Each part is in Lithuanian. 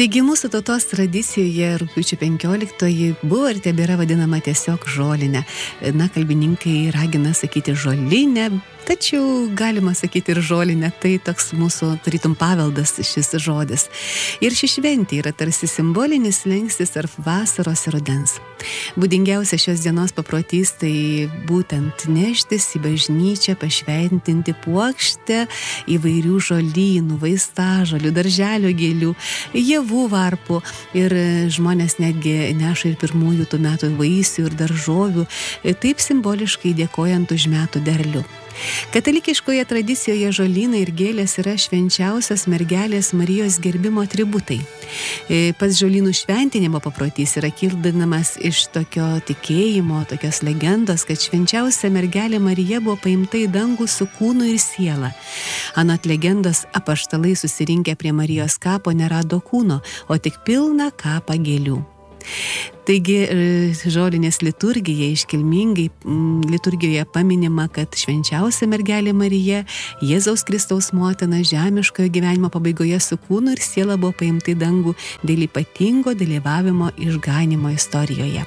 Taigi mūsų tautos tradicijoje rugpjūčio 15 buvo ir tebėra vadinama tiesiog žolinė. Kalbininkai ragina sakyti žolinę, tačiau galima sakyti ir žolinė, tai toks mūsų tarytum paveldas šis žodis. Ir ši šventė yra tarsi simbolinis slenkstis tarp vasaros ir rudens. Būdingiausia šios dienos paprotys tai būtent neštis į bažnyčią, pašventinti puokštę įvairių žolynų, vaistažolių, darželio gėlių, javų varpų ir žmonės netgi neša ir pirmųjų tų metų vaisių ir daržovių, taip simboliškai dėkojant už metų derlių. Katalikiškoje tradicijoje žolynai ir gėlės yra švenčiausios mergelės Marijos gerbimo atributai. Pats žolynų šventinimo paprotys yra kildinamas iš tokio tikėjimo, tokios legendos, kad švenčiausia mergelė Marija buvo paimta į dangų su kūnu ir siela. Anot legendos, apaštalai susirinkę prie Marijos kapo nerado kūno, o tik pilną kapą gėlių. Taigi žolinės liturgija iškilmingai liturgijoje paminima, kad švenčiausia mergelė Marija, Jėzaus Kristaus motina, žemiškojo gyvenimo pabaigoje su kūnu ir siela buvo paimta į dangų dėl ypatingo dalyvavimo išganymo istorijoje.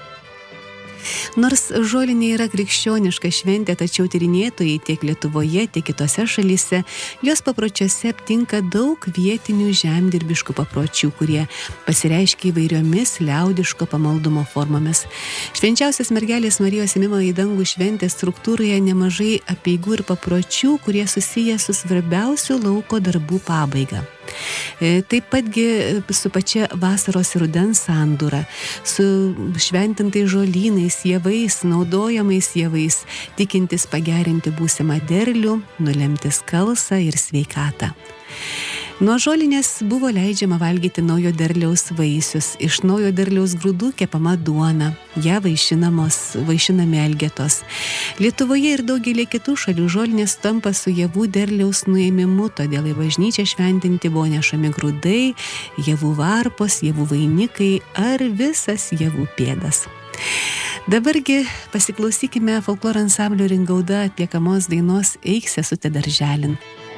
Nors žolinė yra krikščioniška šventė, tačiau tyrinėtojai tiek Lietuvoje, tiek kitose šalyse, jos papročiuose aptinka daug vietinių žemdirbiškų papročių, kurie pasireiškia įvairiomis liaudiško pamaldumo formomis. Švenčiausios mergelės Marijos ėmimo į dangų šventės struktūroje nemažai apeigų ir papročių, kurie susiję su svarbiausių lauko darbų pabaiga. Taip patgi su pačia vasaros ir rudens sandūra, su šventintais žolynais, javais, naudojamais javais, tikintis pagerinti būsimą derlių, nulemti skalsą ir sveikatą. Nuo žolinės buvo leidžiama valgyti naujo derliaus vaisius, iš naujo derliaus grūdų kepama duona, ją vaišinami elgetos. Lietuvoje ir daugelį kitų šalių žolinės tampa su javų derliaus nuėmimu, todėl į bažnyčią šventinti buvo nešami grūdai, javų varpos, javų vainikai ar visas javų pėdas. Dabargi pasiklausykime folkloro ansamblio Ringauda atliekamos dainos Eik sesute darželin.